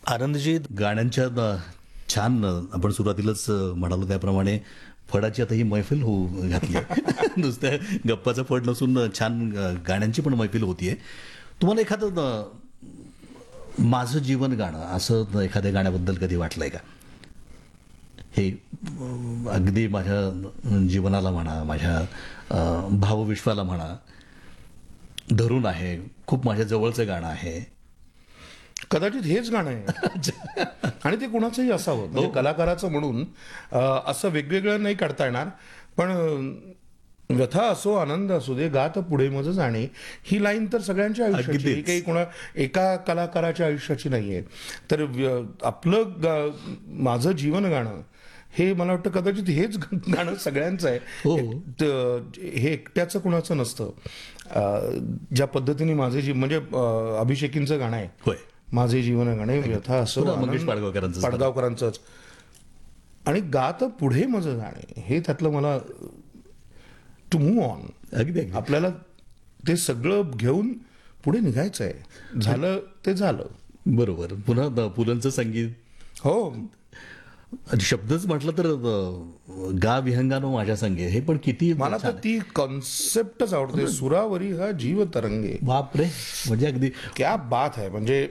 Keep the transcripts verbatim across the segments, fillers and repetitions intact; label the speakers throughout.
Speaker 1: आनंदजी,
Speaker 2: गाण्यांच्या अ, छान अ, आपण सुरुवातीलाच अ, म्हणालो त्याप्रमाणे फडाची आता ही मैफिल होऊ घातली आहे. नुसत्या गप्पाचं फड नसून अ, छान अ, गाण्यांची पण मैफिल होतीये. तुम्हाला एखादं अ, माझं जीवन गाणं असं एखाद्या गाण्याबद्दल कधी वाटलंय का? हे अ, अगदी माझ्या जीवनाला म्हणा, माझ्या अ, भावविश्वाला म्हणा धरून आहे, खूप माझ्या जवळचं गाणं आहे.
Speaker 1: कदाचित हेच गाणं आहे आणि ते कुणाचंही असावं, म्हणजे कलाकाराचं म्हणून अ, असं वेगवेगळं नाही काढता येणार. पण अ, व्यथा असो आनंद असू दे गात पुढे मज जाणे, ही लाईन तर सगळ्यांच्या आयुष्याची, ही
Speaker 2: अगदीच.
Speaker 1: काही कोणा एका कलाकाराच्या आयुष्याची नाहीये. तर व्य- आपलं गा- माझं जीवन गाणं हे मला वाटतं कदाचित हेच गाणं सगळ्यांचं आहे.
Speaker 2: हो.
Speaker 1: त- हे एकट्याचं कुणाचं नसतं. अ, ज्या पद्धतीने माझे जी म्हणजे अ, अभिषेकींचं गाणं आहे
Speaker 2: होय.
Speaker 1: माझे जीवन गाणे, व्यथा असो
Speaker 2: पुन्हा मंगेश
Speaker 1: आनंद-
Speaker 2: पाडगावकरांचंच.
Speaker 1: पाडगावकरांचंच आणि गात पुढे मज जाणे, हे त्यातलं मला टू मूव्ह ऑन,
Speaker 2: अगदी अगदी.
Speaker 1: आपल्याला ते सगळं घेऊन पुढे निघायचं आहे. झालं ते झालं.
Speaker 2: बरोबर. पुन्हा द- पुलंचं संगीत
Speaker 1: हो,
Speaker 2: आणि शब्दच म्हटलं तर अ, गा विहंगानो माझ्या संगे, हे पण किती
Speaker 1: मला तर
Speaker 2: छान आहे.
Speaker 1: ती कॉन्सेप्टच आवडते. सुरावरी हा जीव तरंगे,
Speaker 2: बाप रे, म्हणजे अगदी
Speaker 1: क्या बात आहे. म्हणजे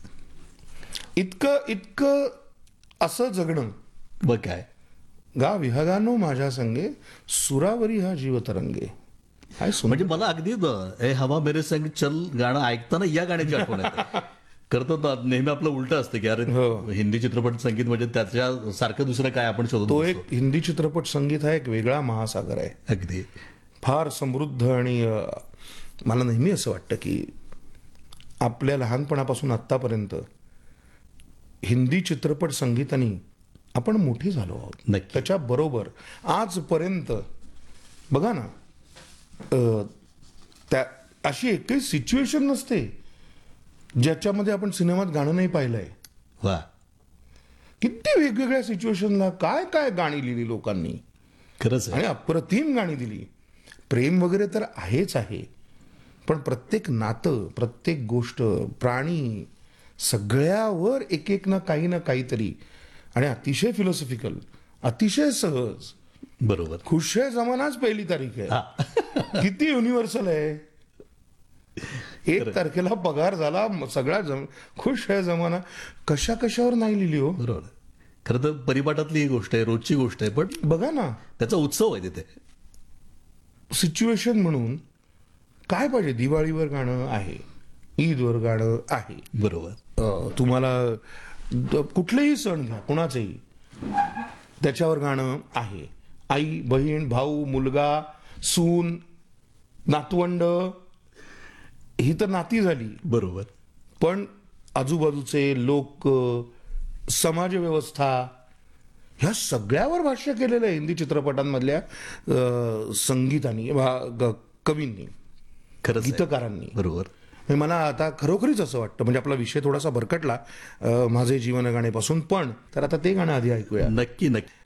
Speaker 1: इतकं इतकं असं जगणं.
Speaker 2: बघ काय.
Speaker 1: गा विहगानो माझ्या संगे, सुरावरी हा जीव तरंगे. काय सुंदर.
Speaker 2: म्हणजे मला अगदी द- ए हवा मेरे संग चल गाणं ऐकताना या गाण्याची आठवण येते. करतो ना, नेहमी आपलं उलट असतं की अरे
Speaker 1: हो.
Speaker 2: हिंदी चित्रपट संगीत म्हणजे त्याच्या सारखं दुसरं काय आपण शोधत
Speaker 1: तो
Speaker 2: बसतो.
Speaker 1: एक हिंदी चित्रपट संगीत हा एक वेगळा महासागर आहे,
Speaker 2: अगदी
Speaker 1: फार समृद्ध. आणि अ, मला नेहमी असं वाटतं की आपल्या लहानपणापासून आत्तापर्यंत हिंदी चित्रपट संगीताने आपण मोठी झालो आहोत.
Speaker 2: नक्की.
Speaker 1: त्याच्याबरोबर आजपर्यंत बघा ना, अ, त्या अशी एकही सिच्युएशन नसते ज्याच्यामध्ये आपण सिनेमात गाणं नाही पाहिलंय.
Speaker 2: वा.
Speaker 1: किती वेगवेगळ्या सिच्युएशनला काय काय गाणी लिहिली लोकांनी
Speaker 2: खरंच आहे.
Speaker 1: आणि अप्रतिम गाणी दिली. प्रेम वगैरे तर आहेच आहे, पण प्रत्येक नातं, प्रत्येक गोष्ट, प्राणी, सगळ्यावर एक एक ना काही ना काहीतरी, आणि अतिशय फिलॉसॉफिकल, अतिशय सहज.
Speaker 2: बरोबर.
Speaker 1: खुश है जमानाच पहिली तारीख आहे. किती युनिव्हर्सल आहे. एक तारखेला पगार झाला, म- सगळा जम खुश है जमाना. कशा कशावर नाही लिहिली हो.
Speaker 2: बरोबर. खरं तर परिपाठातली ही गोष्ट आहे, रोजची गोष्ट आहे, पण
Speaker 1: बघा ना,
Speaker 2: त्याचा उत्सव आहे तिथे.
Speaker 1: सिच्युएशन म्हणून काय पाहिजे. दिवाळीवर गाणं आहे, ईदवर गाणं आहे,
Speaker 2: बरोबर.
Speaker 1: अ, तुम्हाला द- कुठलेही सण घ्या, कुणाचेही, त्याच्यावर गाणं आहे. आई, बहीण, भाऊ, मुलगा, सून, नातवंड, ही तर नाती झाली.
Speaker 2: बरोबर.
Speaker 1: पण आजूबाजूचे लोक, समाजव्यवस्था, ह्या सगळ्यावर भाष्य केलेलं आहे हिंदी चित्रपटांमधल्या अ, संगीतानी, भा- ग- कवींनी,
Speaker 2: खरंच आहे.
Speaker 1: गीतकारांनी.
Speaker 2: बरोबर.
Speaker 1: म्हणजे मला आता खरोखरीच असं वाटतं, म्हणजे आपला विषय थोडासा भरकटला अ, माझे जीवन गाण्यापासून, पण तर आता ते गाणं आधी ऐकूया.
Speaker 2: नक्की नक्की.